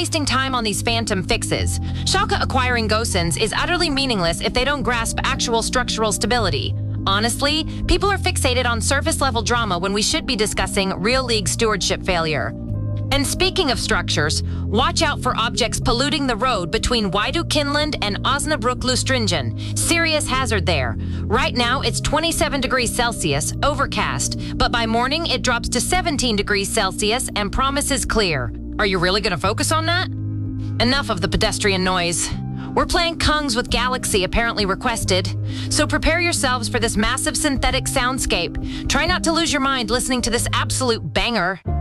wasting time on these phantom fixes. Schalke acquiring Gosens is utterly meaningless if they don't grasp actual structural stability. Honestly, people are fixated on surface-level drama when we should be discussing real league stewardship failure. And speaking of structures, watch out for objects polluting the road between Waidu Kinland and Osnabrück Lustringen. Serious hazard there. Right now, it's 27 degrees Celsius, overcast, but by morning it drops to 17 degrees Celsius and promises clear. Are you really going to focus on that? Enough of the pedestrian noise. We're playing Kungs with Galaxy, apparently requested. So prepare yourselves for this massive synthetic soundscape. Try not to lose your mind listening to this absolute banger.